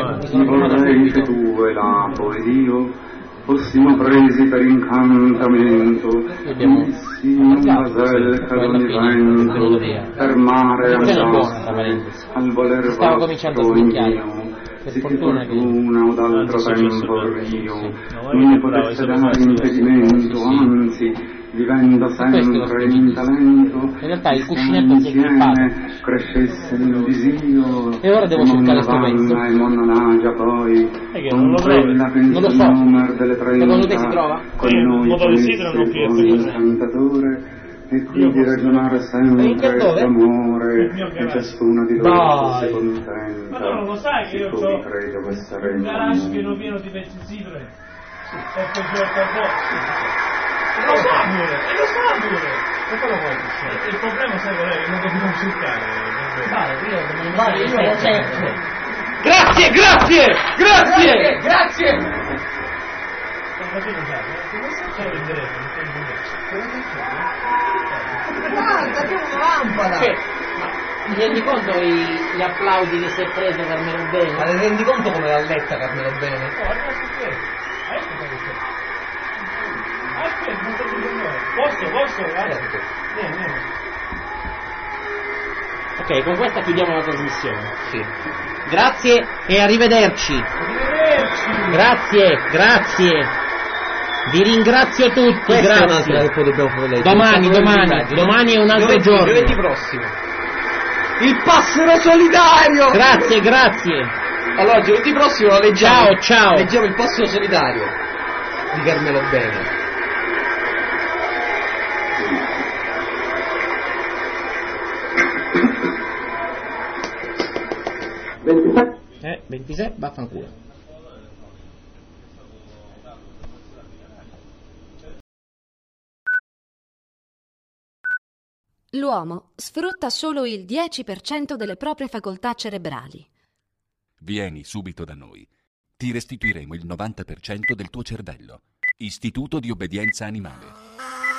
vorrei che tu e l'apo ed io fossimo presi per incantamento, messi in un vaselca d'ogni vento, per mare andasse, al voler vostro in mio, se che fortuna o d'altro tempo io non ne potesse dare impedimento, anzi, vivendo sempre in talento, in realtà il cuscinetto si è grippato crescesse il disio, e ora devo cercare strumento. E Monnagia poi, non lo quella che non lo so. il numero delle 30, secondo te si trova? con noi con il cantatore, e quindi ragionare sempre d'amore, e ciascuna di loro fosse contenta. Ma tu non lo sai che io ho credo che un garage pieno di pezzi di sidre e poi gioco a box. Lo sa pure! E poi lo vuoi dire? Il problema sai qual è? Che non dobbiamo cercare. Vale, io lo cerco. Grazie! Guarda, che una lampada! Ti rendi conto gli applausi che si è preso Carmelo Bene? Ma ti rendi conto come l'ha letta Carmelo Bene? Posso? Vieni. Ok, con questa chiudiamo la trasmissione. Sì. Grazie e arrivederci. Grazie. Vi ringrazio tutti. Questa grazie. È un'altra che poi dobbiamo leggere. Domani è un altro giorno. Giovedì prossimo. Il passero solidario. Grazie. Allora, giovedì prossimo lo leggiamo. Ciao. Leggiamo il passero solidario di Carmelo Bene. Ventisette. 26, vaffanculo. L'uomo sfrutta solo il 10% delle proprie facoltà cerebrali. Vieni subito da noi. Ti restituiremo il 90% del tuo cervello. Istituto di obbedienza animale.